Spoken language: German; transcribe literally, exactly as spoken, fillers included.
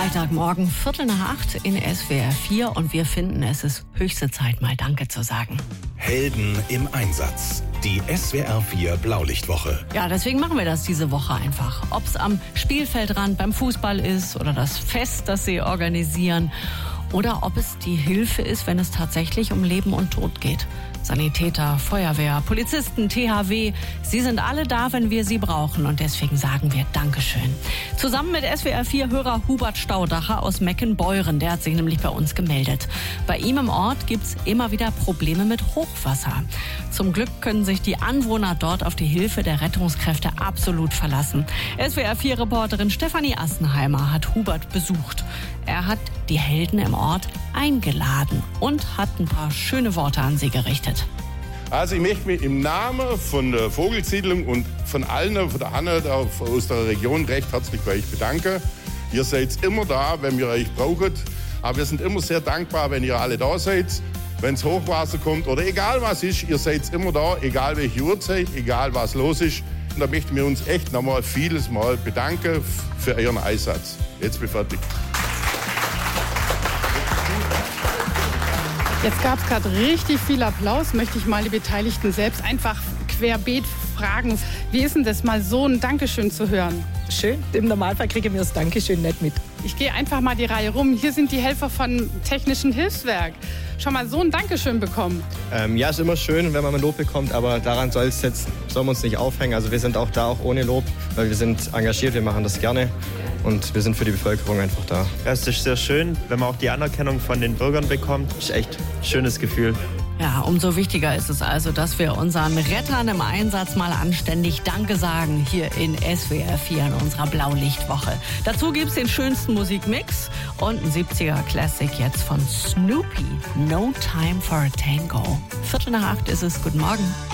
Freitagmorgen, Viertel nach acht in S W R vier und wir finden, es ist höchste Zeit, mal Danke zu sagen. Helden im Einsatz. Die S W R vier Blaulichtwoche. Ja, deswegen machen wir das diese Woche einfach. Ob es am Spielfeldrand beim Fußball ist oder das Fest, das sie organisieren. Oder ob es die Hilfe ist, wenn es tatsächlich um Leben und Tod geht. Sanitäter, Feuerwehr, Polizisten, T H W, sie sind alle da, wenn wir sie brauchen. Und deswegen sagen wir Dankeschön. Zusammen mit S W R vier-Hörer Hubert Staudacher aus Meckenbeuren. Der hat sich nämlich bei uns gemeldet. Bei ihm im Ort gibt's immer wieder Probleme mit Hochwasser. Zum Glück können sich die Anwohner dort auf die Hilfe der Rettungskräfte absolut verlassen. S W R vier-Reporterin Stefanie Assenheimer hat Hubert besucht. Er hat die Helden im Ort eingeladen und hat ein paar schöne Worte an sie gerichtet. Also ich möchte mich im Namen von der Vogelsiedlung und von allen, von der Hanne aus der Region recht herzlich bei euch bedanken. Ihr seid immer da, wenn wir euch brauchen. Aber wir sind immer sehr dankbar, wenn ihr alle da seid. Wenn es Hochwasser kommt oder egal was ist, ihr seid immer da, egal welche Uhrzeit, egal was los ist. Und da möchten wir uns echt nochmal vieles Mal bedanken für euren Einsatz. Jetzt bin ich fertig. Jetzt gab es gerade richtig viel Applaus, möchte ich mal die Beteiligten selbst einfach querbeet fragen. Wie ist denn das, mal so ein Dankeschön zu hören? Schön, im Normalfall kriegen wir das Dankeschön nicht mit. Ich gehe einfach mal die Reihe rum. Hier sind die Helfer von Technischen Hilfswerk. Schon mal so ein Dankeschön bekommen? Ähm, ja, ist immer schön, wenn man mal Lob bekommt, aber daran soll es jetzt, sollen wir uns nicht aufhängen. Also wir sind auch da, auch ohne Lob, weil wir sind engagiert, wir machen das gerne. Und wir sind für die Bevölkerung einfach da. Ja, es ist sehr schön, wenn man auch die Anerkennung von den Bürgern bekommt. Das ist echt ein schönes Gefühl. Ja, umso wichtiger ist es also, dass wir unseren Rettern im Einsatz mal anständig Danke sagen hier in S W R vier in unserer Blaulichtwoche. Dazu gibt's den schönsten Musikmix und ein siebziger Classic jetzt von Snoopy. No Time for a Tango. Viertel nach acht ist es. Guten Morgen.